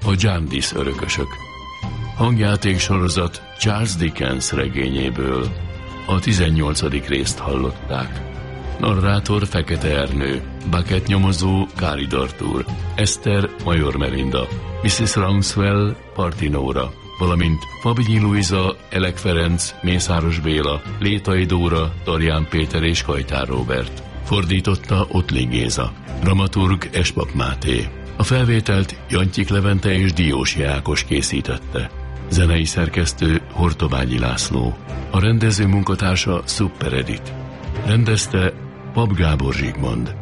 a Jarndyce örökösök. Hangjáték sorozat Charles Dickens regényéből a 18. részt hallották. Narrátor Fekete Ernő, Bucket nyomozó Kárid Artúr, Eszter Major Melinda, Mrs. Rouncewell Partinóra, valamint Fabinyi Luisa, Elek Ferenc, Mészáros Béla, Létai Dóra, Darján Péter és Kajtár Róbert. Fordította Ottling Géza. Dramaturg Espap Máté. A felvételt Jantyik Levente és Diósi Ákos készítette. Zenei szerkesztő Hortobágyi László. A rendező munkatársa Super Edit. Rendezte Pap Gábor Zsigmond.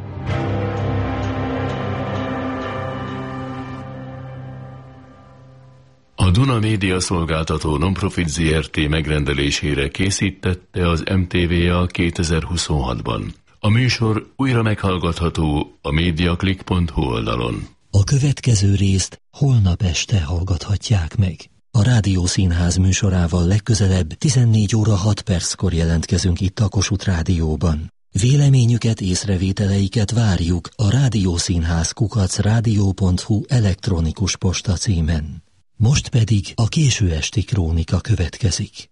A Duna Média Szolgáltató Nonprofit Zrt. Megrendelésére készítette az MTV-a 2026-ban. A műsor újra meghallgatható a mediaclick.hu oldalon. A következő részt holnap este hallgathatják meg. A Rádiószínház műsorával legközelebb 14 óra 6 perckor jelentkezünk itt a Kossuth Rádióban. Véleményüket, észrevételeiket várjuk a rádiószínház@radio.hu elektronikus posta címen. Most pedig a késő esti krónika következik.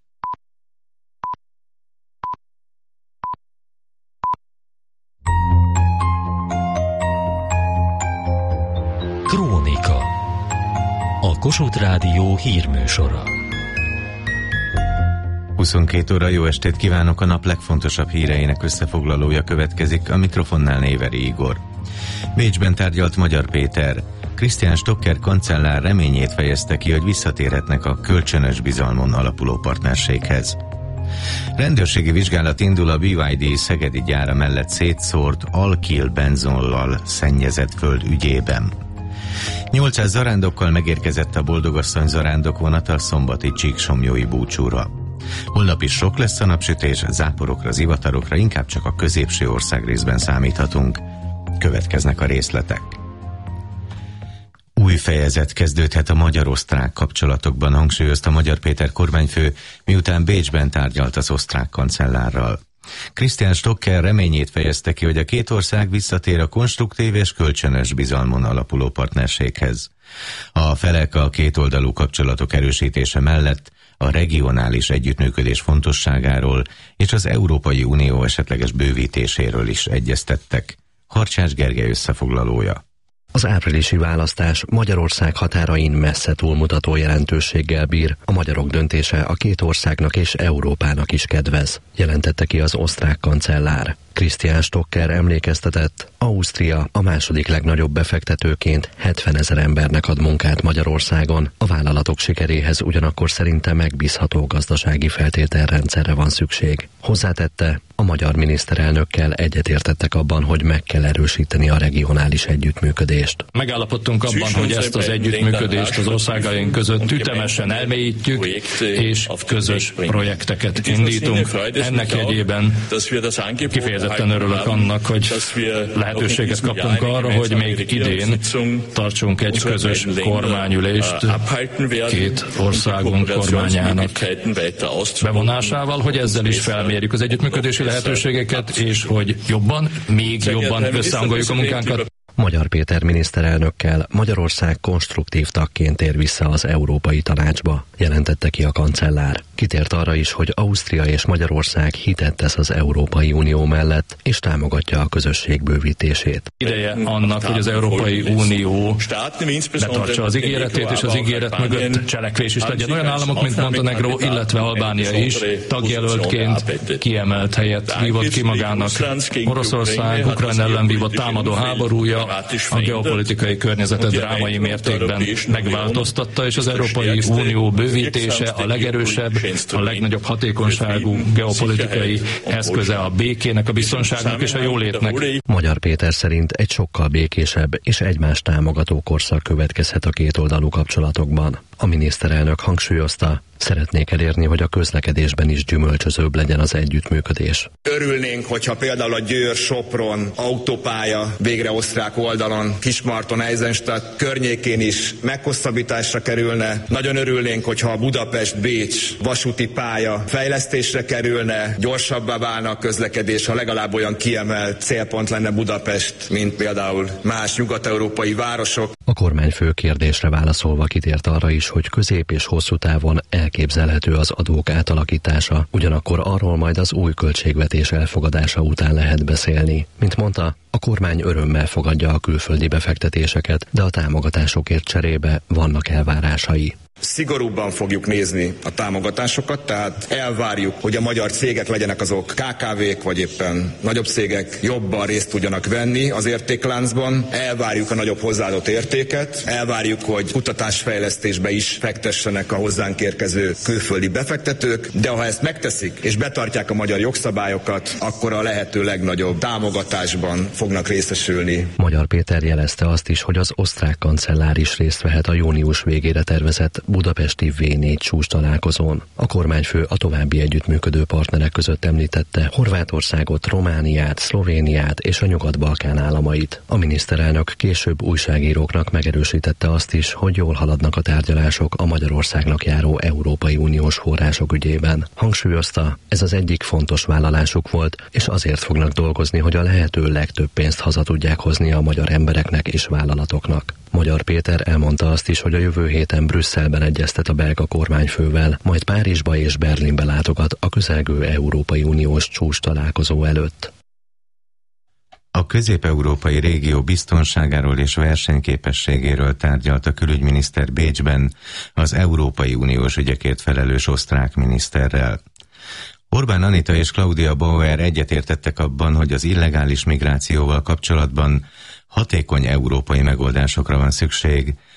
Krónika. A Kossuth Rádió hírműsora. 22 óra, jó estét kívánok! A nap legfontosabb híreinek összefoglalója következik, a mikrofonnál Néveri Igor. Bécsben tárgyalt Magyar Péter. Christian Stocker kancellár reményét fejezte ki, hogy visszatérhetnek a kölcsönös bizalmon alapuló partnerséghez. Rendőrségi vizsgálat indul a BYD szegedi gyára mellett szétszórt alkil benzollal szennyezett föld ügyében. 800 zarándokkal megérkezett a Boldogasszony zarándokvonat a szombati Csíksomlyói búcsúra. Holnap is sok lesz a napsütés, záporokra, zivatarokra inkább csak a középső országrészben számíthatunk. Következnek a részletek. Új fejezet kezdődhet a magyar-osztrák kapcsolatokban, hangsúlyozta Magyar Péter kormányfő, miután Bécsben tárgyalt az osztrák kancellárral. Christian Stocker reményét fejezte ki, hogy a két ország visszatér a konstruktív és kölcsönös bizalmon alapuló partnerséghez. A felek a kétoldalú kapcsolatok erősítése mellett a regionális együttműködés fontosságáról és az Európai Unió esetleges bővítéséről is egyeztettek. Harcsács Gergely összefoglalója. Az áprilisi választás Magyarország határain messze túlmutató jelentőséggel bír. A magyarok döntése a két országnak és Európának is kedvez, jelentette ki az osztrák kancellár. Christian Stocker emlékeztetett, Ausztria a második legnagyobb befektetőként 70 000 embernek ad munkát Magyarországon. A vállalatok sikeréhez ugyanakkor szerinte megbízható gazdasági feltételrendszerre van szükség. Hozzátette, a magyar miniszterelnökkel egyetértettek abban, hogy meg kell erősíteni a regionális együttműködést. Megállapodtunk abban, hogy ezt az együttműködést az országaink között ütemesen elmélyítjük, és közös projekteket indítunk. Ennek jegyében kifejezetten örülök annak, hogy lehetőséget kaptunk arra, hogy még idén tartsunk egy közös kormányülést két országunk kormányának bevonásával, hogy ezzel is felmérjük az együttműködési lehetőségeket, és hogy még jobban összehangoljuk a munkánkat. Magyar Péter miniszterelnökkel Magyarország konstruktív tagként tér vissza az Európai Tanácsba, jelentette ki a kancellár. Kitért arra is, hogy Ausztria és Magyarország hitet tesz az Európai Unió mellett, és támogatja a közösség bővítését. Ideje annak, hogy az Európai Unió betartsa az ígéretét, és az ígéret mögött cselekvés is legyen. Olyan államok, mint Montenegró, illetve Albánia is tagjelöltként kiemelt helyet vívott ki magának. Oroszország Ukrajna ellen vívott támadó háborúja a geopolitikai környezetet drámai mértékben megváltoztatta, és az Európai Unió bővítése a legerősebb, a legnagyobb hatékonyságú geopolitikai eszköze a békének, a biztonságnak és a jólétnek. Magyar Péter szerint egy sokkal békésebb és egymást támogató korszak következhet a kétoldalú kapcsolatokban. A miniszterelnök hangsúlyozta, Szeretnék elérni, hogy a közlekedésben is gyümölcsözőbb legyen az együttműködés. Örülnénk, hogyha például a Győr-Sopron autópálya végre osztrák oldalon, Kismarton, Eisenstadt környékén is meghosszabbításra kerülne. Nagyon örülnénk, hogyha a Budapest-Bécs vasúti pálya fejlesztésre kerülne, gyorsabbá válna a közlekedés, ha legalább olyan kiemelt célpont lenne Budapest, mint például más nyugat-európai városok. A kormányfő kérdésre válaszolva kitért arra is, hogy közép és hosszú távon elképzelhető az adók átalakítása, ugyanakkor arról majd az új költségvetés elfogadása után lehet beszélni. Mint mondta, a kormány örömmel fogadja a külföldi befektetéseket, de a támogatásokért cserébe vannak elvárásai. Szigorúbban fogjuk nézni a támogatásokat, tehát elvárjuk, hogy a magyar cégek legyenek azok KKV-k, vagy éppen nagyobb cégek jobban részt tudjanak venni az értékláncban. Elvárjuk a nagyobb hozzáadott értéket, elvárjuk, hogy kutatásfejlesztésbe is fektessenek a hozzánk érkező külföldi befektetők, de ha ezt megteszik és betartják a magyar jogszabályokat, akkor a lehető legnagyobb támogatásban fognak részesülni. Magyar Péter jelezte azt is, hogy az osztrák kancellár is részt vehet a június végére tervezett budapesti V4 csúcs találkozón. A kormányfő a további együttműködő partnerek között említette Horvátországot, Romániát, Szlovéniát és a Nyugat-Balkán államait. A miniszterelnök később újságíróknak megerősítette azt is, hogy jól haladnak a tárgyalások a Magyarországnak járó Európai Uniós források ügyében. Hangsúlyozta, ez az egyik fontos vállalásuk volt, és azért fognak dolgozni, hogy a lehető legtöbb pénzt haza tudják hozni a magyar embereknek és vállalatoknak. Magyar Péter elmondta azt is, hogy a jövő héten Brüsszelben egyeztet a belga kormányfővel, majd Párizsba és Berlinbe látogat a közelgő Európai Uniós csúcs találkozó előtt. A közép-európai régió biztonságáról és versenyképességéről tárgyalt a külügyminiszter Bécsben az Európai Uniós ügyekért felelős osztrák miniszterrel. Orbán Anita és Claudia Bauer egyetértettek abban, hogy az illegális migrációval kapcsolatban hatékony európai megoldásokra van szükség,